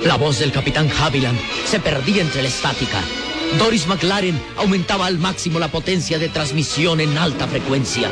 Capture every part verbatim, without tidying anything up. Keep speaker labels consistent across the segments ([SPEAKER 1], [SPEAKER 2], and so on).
[SPEAKER 1] La voz del capitán Haviland se perdía entre la estática. Doris McLaren aumentaba al máximo la potencia de transmisión en alta frecuencia.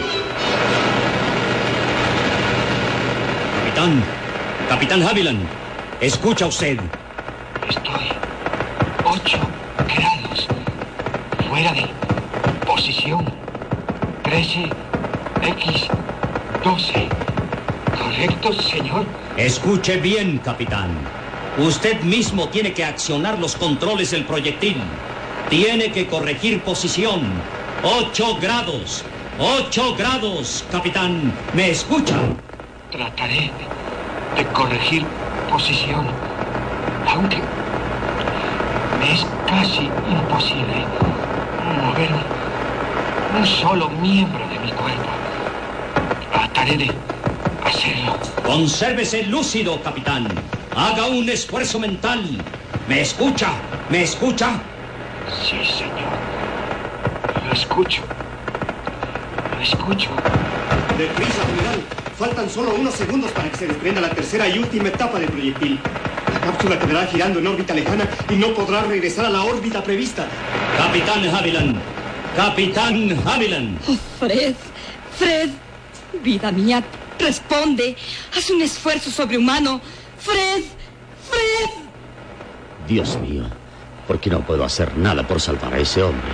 [SPEAKER 2] Capitán, capitán Haviland, ¿escucha usted?
[SPEAKER 3] Estoy ocho grados fuera de posición trece equis doce. ¿Correcto, señor?
[SPEAKER 2] Escuche bien, capitán. Usted mismo tiene que accionar los controles del proyectil. Tiene que corregir posición. Ocho grados. Ocho grados, capitán. ¿Me escucha?
[SPEAKER 3] Trataré de corregir posición, aunque me es casi imposible mover un, un solo miembro de mi cuerpo. Trataré de hacerlo.
[SPEAKER 2] Consérvese lúcido, capitán. Haga un esfuerzo mental. ¿Me escucha? ¿Me escucha?
[SPEAKER 3] Sí, señor. Lo escucho. Lo escucho.
[SPEAKER 4] Deprisa, general. Faltan solo unos segundos para que se desprenda la tercera y última etapa del proyectil. La cápsula quedará girando en órbita lejana y no podrá regresar a la órbita prevista.
[SPEAKER 2] Capitán Haviland. Capitán Haviland.
[SPEAKER 5] Oh, Fred. Fred. Vida mía, responde. Haz un esfuerzo sobrehumano. Fred. Fred.
[SPEAKER 6] Dios mío. ¿Por qué no puedo hacer nada por salvar a ese hombre?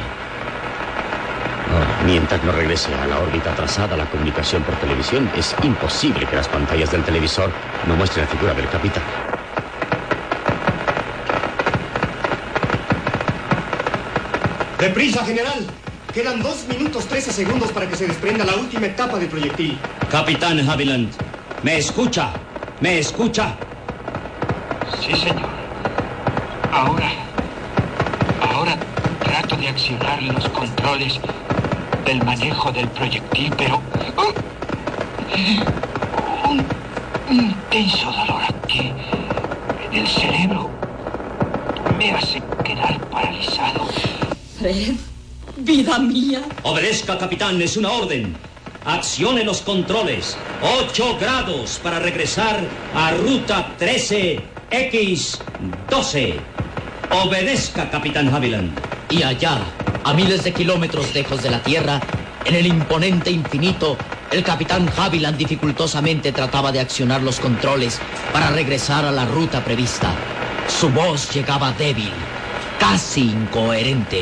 [SPEAKER 6] Oh, mientras no regrese a la órbita trazada, la comunicación por televisión, es imposible que las pantallas del televisor no muestren la figura del capitán.
[SPEAKER 4] ¡Deprisa, general! Quedan dos minutos trece segundos para que se desprenda la última etapa del proyectil.
[SPEAKER 2] Capitán Haviland, ¿me escucha? ¿Me escucha?
[SPEAKER 3] Sí, señor. Ahora... Ahora trato de accionar los controles del manejo del proyectil, pero... ¡Oh! Un intenso dolor aquí en el cerebro me hace quedar paralizado.
[SPEAKER 5] Fred, vida mía.
[SPEAKER 2] Obedezca, capitán, es una orden. Accione los controles. Ocho grados para regresar a ruta trece equis doce. Obedezca, capitán Haviland.
[SPEAKER 1] Y allá, a miles de kilómetros lejos de la Tierra, en el imponente infinito, el capitán Haviland dificultosamente trataba de accionar los controles para regresar a la ruta prevista. Su voz llegaba débil, casi incoherente.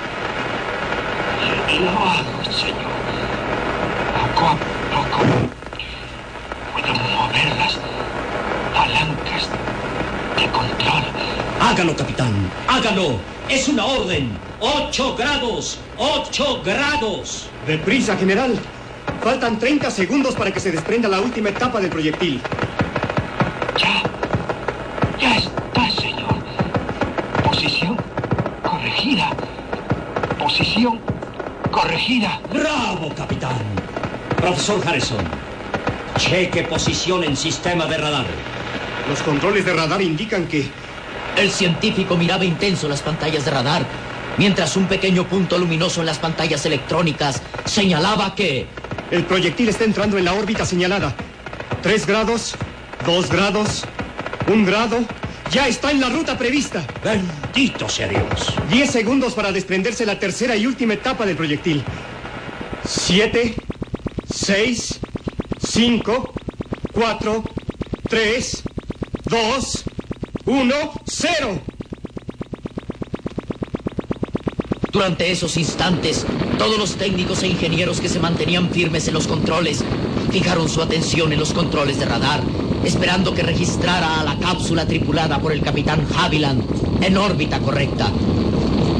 [SPEAKER 3] Lo hago, señor. Poco a poco puedo mover las palancas de control.
[SPEAKER 2] Hágalo, capitán, hágalo. Es una orden. Ocho grados. Ocho grados.
[SPEAKER 4] Deprisa, general. Faltan treinta segundos para que se desprenda la última etapa del proyectil.
[SPEAKER 3] Ya. Ya está, señor. Posición corregida. Posición corregida.
[SPEAKER 2] ¡Bravo, capitán! Profesor Harrison, cheque posición en sistema de radar.
[SPEAKER 4] Los controles de radar indican que...
[SPEAKER 1] El científico miraba intenso las pantallas de radar, mientras un pequeño punto luminoso en las pantallas electrónicas señalaba que...
[SPEAKER 4] El proyectil está entrando en la órbita señalada. Tres grados, dos grados, un grado... Ya está en la ruta prevista.
[SPEAKER 2] Bendito sea Dios.
[SPEAKER 4] Diez segundos para desprenderse la tercera y última etapa del proyectil. Siete, seis, cinco, cuatro, tres, dos, uno, cero.
[SPEAKER 1] Durante esos instantes, todos los técnicos e ingenieros que se mantenían firmes en los controles fijaron su atención en los controles de radar, esperando que registrara a la cápsula tripulada por el capitán Haviland en órbita correcta.